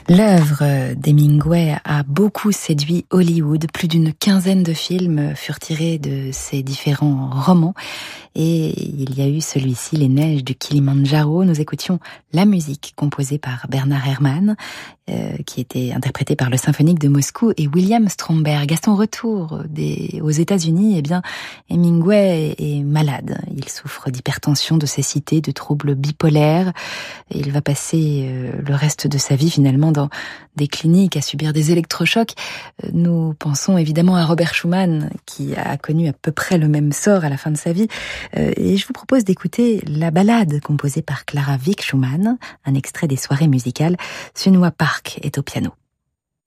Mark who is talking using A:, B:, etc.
A: L'œuvre d'Hemingway a beaucoup séduit Hollywood. Plus d'une quinzaine de films furent tirés de ses différents romans. Et il y a eu celui-ci, Les Neiges du Kilimandjaro. Nous écoutions la musique composée par Bernard Herrmann, qui était interprétée par le Symphonique de Moscou, et William Stromberg. À son retour aux États-Unis, eh bien, Hemingway est malade. Il souffre d'hypertension, de cécité, de troubles bipolaires. Et il va passer le reste de sa vie finalement dans des cliniques à subir des électrochocs. Nous pensons évidemment à Robert Schumann, qui a connu à peu près le même sort à la fin de sa vie. Et je vous propose d'écouter la ballade composée par Clara Wieck Schumann, un extrait des soirées musicales. Sunhwa Park est au piano.